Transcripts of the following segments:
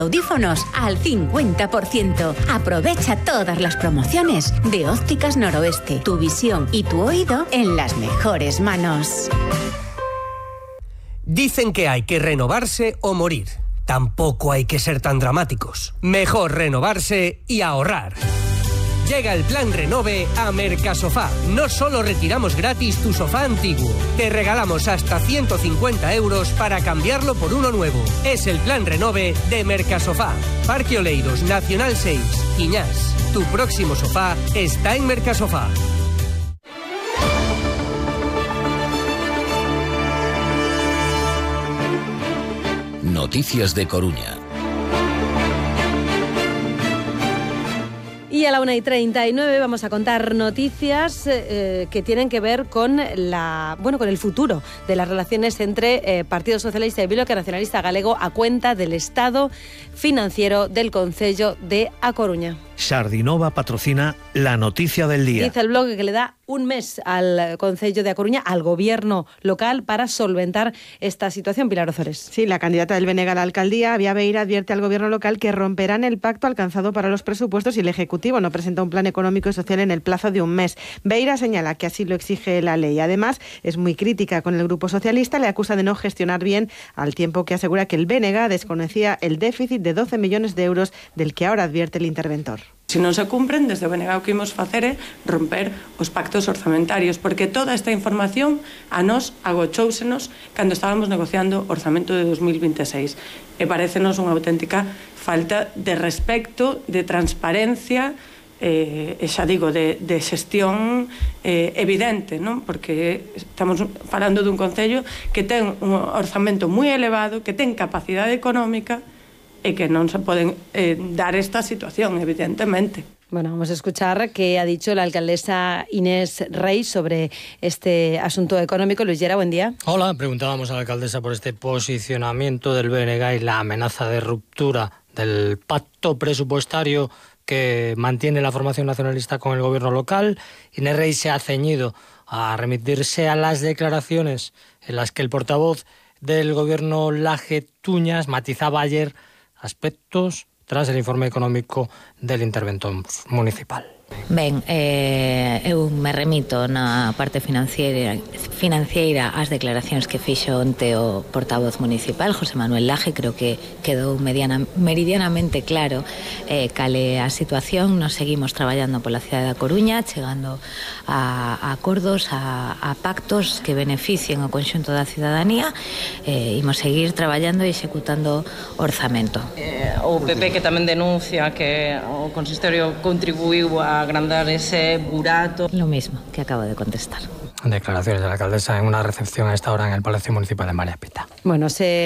Audífonos al 50%. Aprovecha todas las promociones de Ópticas Noroeste. Tu visión y tu oído en las mejores manos. Dicen que hay que renovarse o morir. Tampoco hay que ser tan dramáticos. Mejor renovarse y ahorrar. Llega el plan Renove a Mercasofá. No solo retiramos gratis tu sofá antiguo, te regalamos hasta 150 euros para cambiarlo por uno nuevo. Es el plan Renove de Mercasofá. Parque Oleiros, Nacional 6, Quiñás. Tu próximo sofá está en Mercasofá. Noticias de Coruña. Y a la 1:39 vamos a contar noticias que tienen que ver con con el futuro de las relaciones entre Partido Socialista y Bloque Nacionalista Galego a cuenta del estado financiero del Concello de A Coruña. Sardinova patrocina la noticia del día. Dice el blog que le da un mes al Concello de A Coruña, al gobierno local, para solventar esta situación. Pilar Ozores. Sí, la candidata del BNG a la alcaldía, Vía Beira, advierte al gobierno local que romperán el pacto alcanzado para los presupuestos y el Ejecutivo no presenta un plan económico y social en el plazo de un mes. Beira señala que así lo exige la ley. Además, es muy crítica con el Grupo Socialista, le acusa de no gestionar bien, al tiempo que asegura que el BNG desconocía el déficit de 12 millones de euros del que ahora advierte el interventor. Se non se cumpren, desde o BNG o que imos facer é romper os pactos orzamentarios, porque toda esta información a nós agochóusenos cando estábamos negociando o orzamento de 2026. E parécenos unha auténtica falta de respecto, de transparencia, xa digo, de xestión evidente, non? Porque estamos falando dun concello que ten un orzamento moi elevado, que ten capacidade económica, e que non se poden dar esta situación, evidentemente. Bueno, vamos a escuchar qué ha dicho la alcaldesa Inés Rey sobre este asunto económico. Luis Llera, buen día. Hola, preguntábamos a la alcaldesa por este posicionamiento del BNG y la amenaza de ruptura del pacto presupuestario que mantiene la formación nacionalista con el gobierno local. Inés Rey se ha ceñido a remitirse a las declaraciones en las que el portavoz del gobierno Laje Tuñas matizaba ayer aspectos tras el informe económico del interventor municipal. Ben, eu me remito na parte financiera ás declaracións que fixo onte o portavoz municipal, José Manuel Laje. Creo que quedou meridianamente claro cal é a situación. Nos seguimos traballando pola cidade da Coruña, chegando a acordos, a pactos que beneficien o conxunto da cidadanía. Imos seguir traballando e executando orzamento. O PP que tamén denuncia que o consistorio contribuiu a agrandar ese burato. Lo mismo que acabo de contestar. Declaraciones de la alcaldesa en una recepción a esta hora en el Palacio Municipal de María Pita. Bueno, se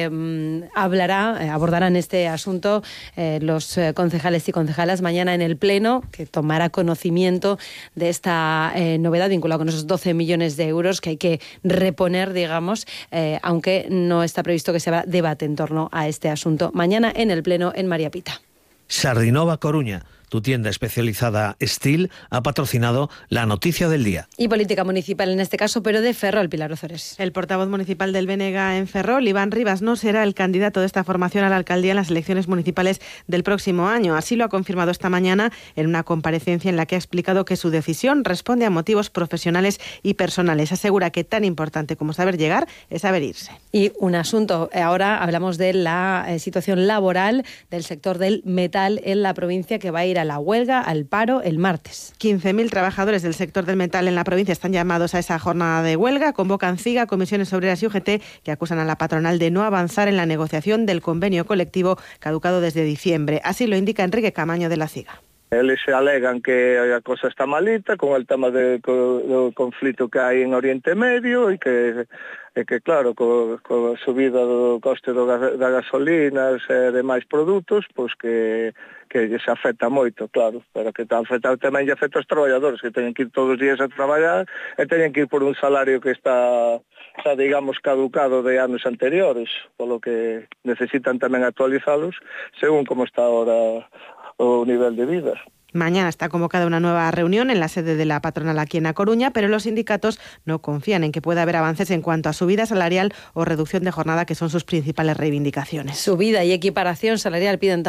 abordarán este asunto los concejales y concejalas mañana en el Pleno, que tomará conocimiento de esta novedad vinculada con esos 12 millones de euros que hay que reponer, digamos, aunque no está previsto que se haga debate en torno a este asunto. Mañana en el Pleno en María Pita. Sardinova Coruña. Tu tienda especializada Steel ha patrocinado la noticia del día. Y política municipal en este caso, pero de Ferrol, Pilar Ozores. El portavoz municipal del BNG en Ferrol, Iván Rivas, no será el candidato de esta formación a la alcaldía en las elecciones municipales del próximo año. Así lo ha confirmado esta mañana en una comparecencia en la que ha explicado que su decisión responde a motivos profesionales y personales. Asegura que tan importante como saber llegar es saber irse. Y un asunto, ahora hablamos de la situación laboral del sector del metal en la provincia, que va a ir a la huelga, al paro, el martes. 15.000 trabajadores del sector del metal en la provincia están llamados a esa jornada de huelga. Convocan CIGA, Comisiones Obreras y UGT, que acusan a la patronal de no avanzar en la negociación del convenio colectivo caducado desde diciembre. Así lo indica Enrique Camaño de la CIGA. Eles alegan que a cosa está malita con el tema del conflito que hai en Oriente Medio e que claro, co subida do coste da gasolina e demais produtos, pois que lles afecta moito, claro, pero que tamén lle afecta aos traballadores, que teñen que ir todos os días a traballar e teñen que ir por un salario que está digamos, caducado de anos anteriores, polo que necesitan tamén actualizalos según como está ahora o nivel de vida. Mañana está convocada una nueva reunión en la sede de la patronal aquí en A Coruña, pero los sindicatos no confían en que pueda haber avances en cuanto a subida salarial o reducción de jornada, que son sus principales reivindicaciones. Subida y equiparación salarial piden